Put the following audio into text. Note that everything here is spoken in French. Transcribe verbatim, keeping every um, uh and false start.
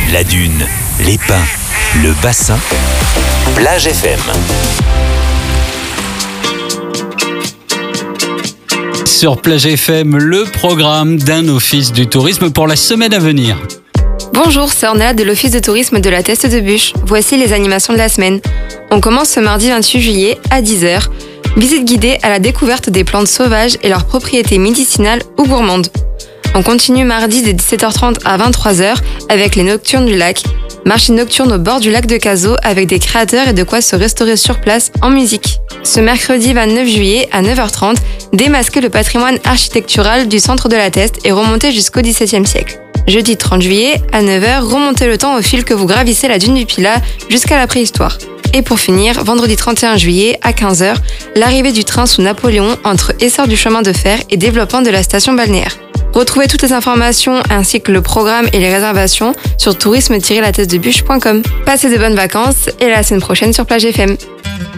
La dune, les pins, le bassin, Plage F M. Sur Plage F M, le programme d'un office du tourisme pour la semaine à venir. Bonjour, c'est Ornella de l'Office de tourisme de la Teste de Buch. Voici les animations de la semaine. On commence ce mardi vingt-huit juillet à dix heures. Visite guidée à la découverte des plantes sauvages et leurs propriétés médicinales ou gourmandes. On continue mardi de dix-sept heures trente à vingt-trois heures avec les Nocturnes du lac. Marché nocturne au bord du lac de Cazaux avec des créateurs et de quoi se restaurer sur place en musique. Ce mercredi vingt-neuf juillet à neuf heures trente, démasquer le patrimoine architectural du centre de la Teste et remonter jusqu'au dix-septième siècle. Jeudi trente juillet à neuf heures, remontez le temps au fil que vous gravissez la dune du Pilat jusqu'à la préhistoire. Et pour finir, vendredi trente et un juillet à quinze heures, l'arrivée du train sous Napoléon entre essor du chemin de fer et développement de la station balnéaire. Retrouvez toutes les informations ainsi que le programme et les réservations sur tourisme tiret la teste de buch point com. Passez de bonnes vacances et à la semaine prochaine sur Plage F M.